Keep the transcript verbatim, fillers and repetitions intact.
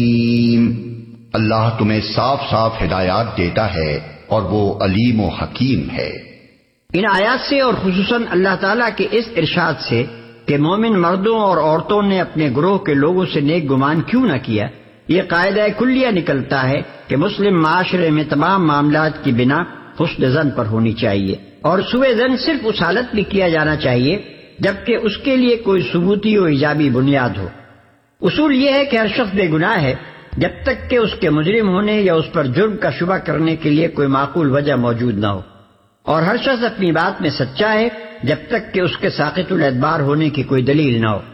अल्लाह तुम्हें साफ साफ हिदायत देता है और वो अलीम व हकीम है। इन आयात से और खुसूसन अल्लाह ताला के इस इरशाद से कि मोमिन मर्दों और औरतों ने अपने ग्रोह के लोगों से नेक गुमान क्यों न किया, ये कायदा कुल्लिया निकलता है कि मुस्लिम माशरे में तमाम मामलात की बिना हुस्न ज़न पर होनी चाहिए और सुए ज़न सिर्फ उस हालत में किया जाना चाहिए जबकि उसके लिए कोई सबूती और इजाबी बुनियाद हो। उसूल ये है कि हर शख्स बेगुनाह है जब तक कि उसके मुजरिम होने या उस पर जुर्म का शुबा करने के लिए कोई माकूल वजह मौजूद न हो, और हर शख्स अपनी बात में सच्चा है जब तक कि उसके साक़ितुल एतबार होने की कोई दलील न हो।